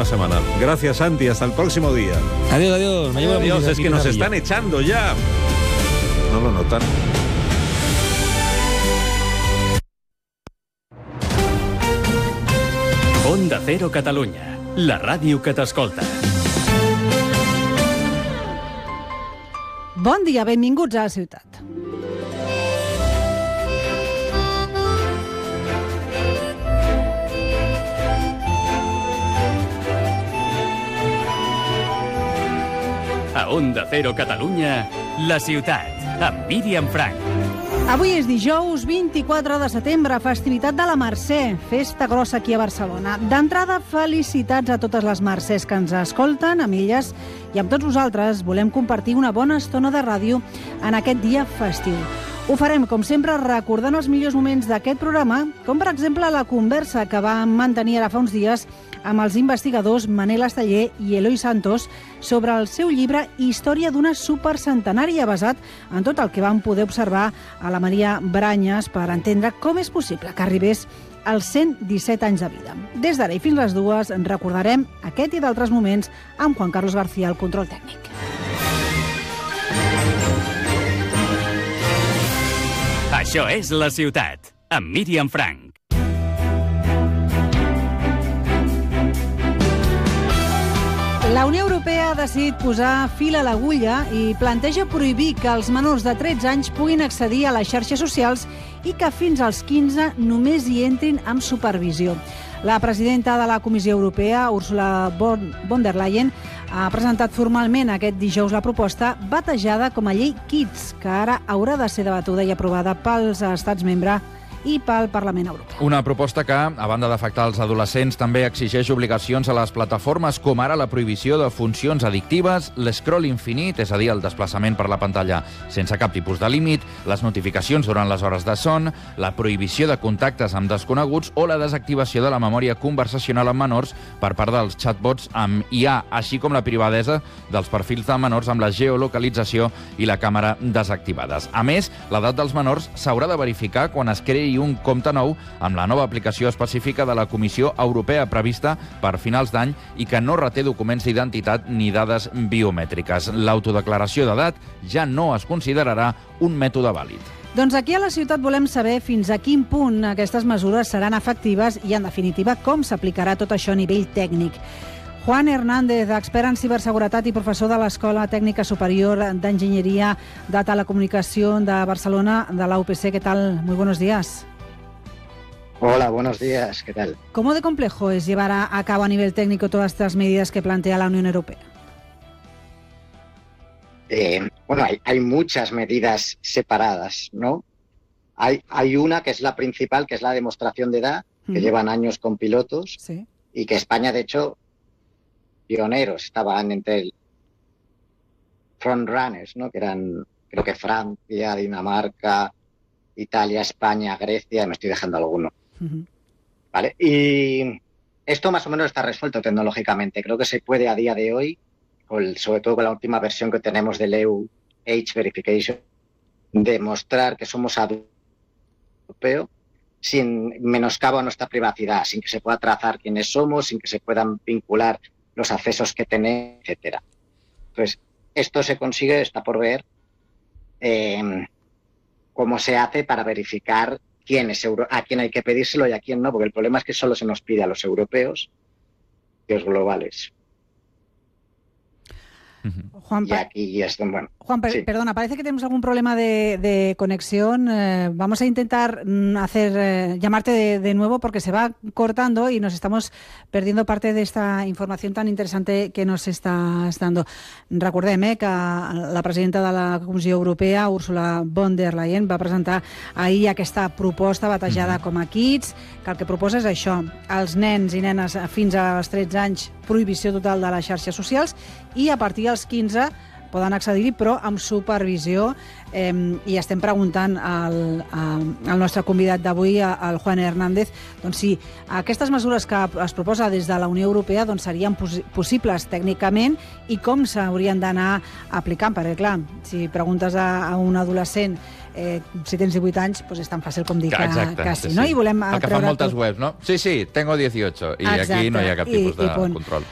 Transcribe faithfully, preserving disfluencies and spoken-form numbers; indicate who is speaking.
Speaker 1: próxima semana. Gracias, Santi. Hasta el próximo día.
Speaker 2: Adiós, adiós. Me llevo
Speaker 1: Adiós, es que nos están echando ya. No lo notan.
Speaker 3: Onda Cero Catalunya, la ràdio que t'escolta.
Speaker 4: Bon dia, benvinguts a la ciutat.
Speaker 3: A Onda Cero Catalunya, la ciutat, amb Míriam Frank.
Speaker 4: Avui és dijous vint-i-quatre de setembre, festivitat de la Mercè, festa grossa aquí a Barcelona. D'entrada, felicitats a totes les mercès que ens escolten, amb elles i amb tots vosaltres volem compartir una bona estona de ràdio en aquest dia festiu. Ho farem, com sempre, recordant els millors moments d'aquest programa, com per exemple la conversa que vam mantenir ara fa uns dies amb els investigadors Manel Esteller i Eloi Santos sobre el seu llibre Història d'una supercentenària, basat en tot el que vam poder observar a la Maria Branyes per entendre com és possible que arribés als cent disset anys de vida. Des d'ara i fins les dues en recordarem aquest i d'altres moments amb Juan Carlos García, al control tècnic.
Speaker 3: Això és La Ciutat, amb Míriam Frank.
Speaker 4: La Unió Europea ha decidit posar fil a l'agulla i planteja prohibir que els menors de tretze anys puguin accedir a les xarxes socials i que fins als quinze només hi entrin amb supervisió. La presidenta de la Comissió Europea, Ursula von der Leyen, ha presentat formalment aquest dijous la proposta batejada com a llei Kids, que ara haurà de ser debatuda i aprovada pels estats membres i pel Parlament Europeu.
Speaker 5: Una proposta que, a banda d'afectar els adolescents, també exigeix obligacions a les plataformes, com ara la prohibició de funcions addictives, l'escroll infinit, és a dir, el desplaçament per la pantalla sense cap tipus de límit, les notificacions durant les hores de son, la prohibició de contactes amb desconeguts o la desactivació de la memòria conversacional amb menors per part dels chatbots amb I A, així com la privadesa dels perfils de menors amb la geolocalització i la càmera desactivades. A més, l'edat dels menors s'haurà de verificar quan es creï un compte nou amb la nova aplicació específica de la Comissió Europea prevista per finals d'any i que no reté documents d'identitat ni dades biomètriques. L'autodeclaració d'edat ja no es considerarà un mètode vàlid.
Speaker 4: Doncs aquí a la ciutat volem saber fins a quin punt aquestes mesures seran efectives i, en definitiva, com s'aplicarà tot això a nivell tècnic. Juan Hernández, expert en ciberseguretat i professor de l'Escola Tècnica Superior d'Enginyería de Telecomunicació de Barcelona, de la U P C. ¿Qué tal? Muy buenos días.
Speaker 6: Hola, buenos días. ¿Qué tal?
Speaker 4: ¿Cómo de complejo es llevar a, a cabo a nivel técnico todas estas medidas que plantea la Unión Europea?
Speaker 6: Eh, bueno, hay, hay muchas medidas separadas, ¿no? Hay, hay una que es la principal, que es la demostración de edad, que mm. llevan años con pilotos, sí. Y que España, de hecho, pioneros, estaban entre el frontrunners, ¿no? Que eran, creo que Francia, Dinamarca, Italia, España, Grecia, me estoy dejando alguno. Uh-huh. ¿Vale? Y esto más o menos está resuelto tecnológicamente. Creo que se puede a día de hoy, sobre todo con la última versión que tenemos del E U Age Verification, demostrar que somos adultos europeos sin menoscabo a nuestra privacidad, sin que se pueda trazar quiénes somos, sin que se puedan vincular los accesos que tenemos, etcétera. Entonces, esto se consigue, está por ver eh, cómo se hace para verificar quién es euro, a quién hay que pedírselo y a quién no, porque el problema es que solo se nos pide a los europeos y los globales.
Speaker 4: Juan,
Speaker 6: y aquí esto, bueno,
Speaker 4: Juan, per
Speaker 6: sí.
Speaker 4: perdona, parece que tenemos algún problema de, de conexión. Eh, vamos a intentar hacer eh, llamarte de, de nuevo porque se va cortando y nos estamos perdiendo parte de esta información tan interesante que nos estàs dando. Recordem eh, que la presidenta de la Comissió Europea, Ursula von der Leyen, va presentar ahir aquesta proposta batejada mm-hmm. com a Kids, que el que proposa és això, els nens i nenes fins als tretze anys, prohibició total de les xarxes socials, i a partir dels quinze poden accedir-hi, però amb supervisió. Eh, I estem preguntant al, al nostre convidat d'avui, al Juan Hernández, doncs si aquestes mesures que es proposa des de la Unió Europea doncs serien poss possibles tècnicament i com s'haurien d'anar aplicant, perquè clar, si preguntes a, a un adolescent eh, si tens divuit anys, doncs és tan fàcil com dir que,
Speaker 5: Exacte,
Speaker 4: que sí,
Speaker 5: sí,
Speaker 4: no?
Speaker 5: Sí.
Speaker 4: I volem
Speaker 5: el que fan moltes tot... webs, no? Sí, sí, tengo dieciocho, i Exacte. Aquí no hi ha cap tipus I, de i control.